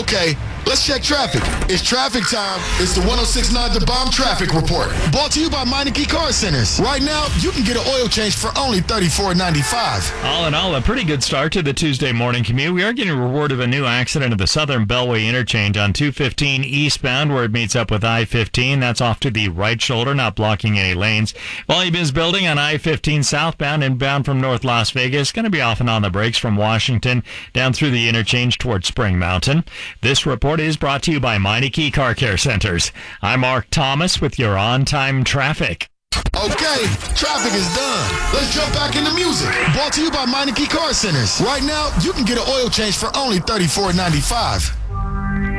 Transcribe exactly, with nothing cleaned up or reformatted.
Okay, let's check traffic. It's traffic time. It's the one oh six point nine The Bomb Traffic Report. Brought to you by Meineke Car Centers. Right now, you can get an oil change for only thirty-four ninety-five. All in all, a pretty good start to the Tuesday morning commute. We are getting a reward of a new accident at the Southern Bellway interchange on two fifteen eastbound where it meets up with I fifteen. That's off to the right shoulder, not blocking any lanes. Volume is building on I fifteen southbound, inbound from North Las Vegas. Going to be off and on the brakes from Washington down through the interchange towards Spring Mountain. This report is brought to you by Meineke Car Care Centers. I'm Mark Thomas with your on-time traffic. Okay, traffic is done. Let's jump back into music. Brought to you by Meineke Car Centers. Right now, you can get an oil change for only thirty-four ninety-five.